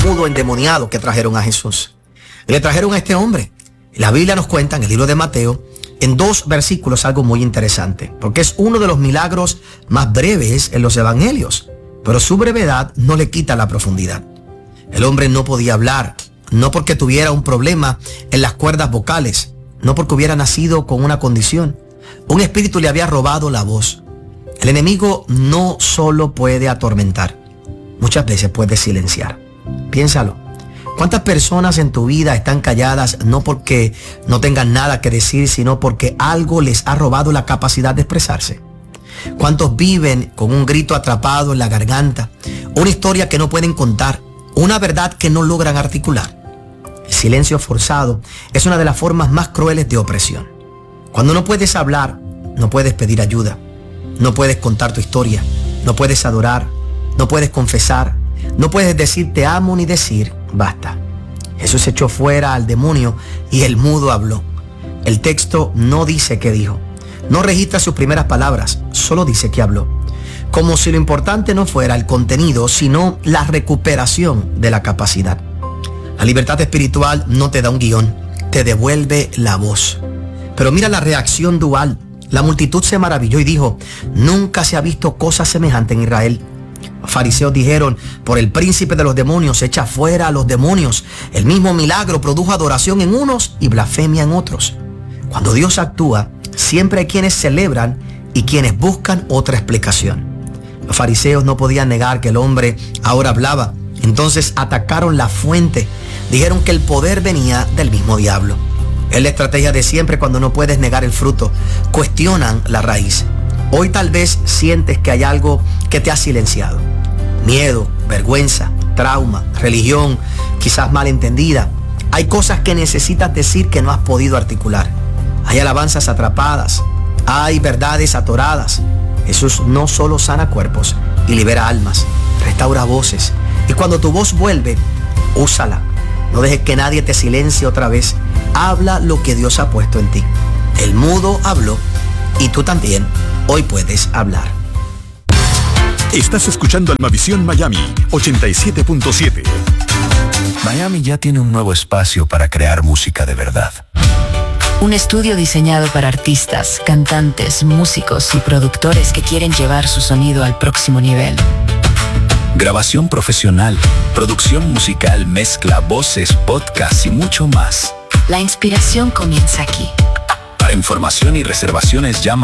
mudo endemoniado que trajeron a Jesús. Y le trajeron a este hombre. La Biblia nos cuenta en el libro de Mateo, en 2 versículos, algo muy interesante, porque es uno de los milagros más breves en los evangelios, pero su brevedad no le quita la profundidad. El hombre no podía hablar, no porque tuviera un problema en las cuerdas vocales, no porque hubiera nacido con una condición. Un espíritu le había robado la voz. El enemigo no solo puede atormentar, muchas veces puede silenciar. Piénsalo. ¿Cuántas personas en tu vida están calladas no porque no tengan nada que decir, sino porque algo les ha robado la capacidad de expresarse? ¿Cuántos viven con un grito atrapado en la garganta, una historia que no pueden contar, una verdad que no logran articular? El silencio forzado es una de las formas más crueles de opresión. Cuando no puedes hablar, no puedes pedir ayuda, no puedes contar tu historia, no puedes adorar, no puedes confesar, no puedes decir te amo ni decir basta. Jesús echó fuera al demonio y el mudo habló. El texto no dice qué dijo, no registra sus primeras palabras, solo dice que habló. Como si lo importante no fuera el contenido, sino la recuperación de la capacidad. La libertad espiritual no te da un guión, te devuelve la voz. Pero mira la reacción dual. La multitud se maravilló y dijo, nunca se ha visto cosa semejante en Israel. Los fariseos dijeron, por el príncipe de los demonios, echa fuera a los demonios. El mismo milagro produjo adoración en unos y blasfemia en otros. Cuando Dios actúa, siempre hay quienes celebran y quienes buscan otra explicación. Los fariseos no podían negar que el hombre ahora hablaba. Entonces atacaron la fuente. Dijeron que el poder venía del mismo diablo. Es la estrategia de siempre cuando no puedes negar el fruto. Cuestionan la raíz. Hoy tal vez sientes que hay algo que te ha silenciado. Miedo, vergüenza, trauma, religión, quizás malentendida. Hay cosas que necesitas decir que no has podido articular. Hay alabanzas atrapadas. Hay verdades atoradas. Jesús no solo sana cuerpos y libera almas, restaura voces. Y cuando tu voz vuelve, úsala. No dejes que nadie te silencie otra vez. Habla lo que Dios ha puesto en ti. El mudo habló y tú también hoy puedes hablar. Estás escuchando Almavisión Miami 87.7. Miami ya tiene un nuevo espacio para crear música de verdad. Un estudio diseñado para artistas, cantantes, músicos y productores que quieren llevar su sonido al próximo nivel. Grabación profesional, producción musical, mezcla, voces, podcast y mucho más. La inspiración comienza aquí. Para información y reservaciones llama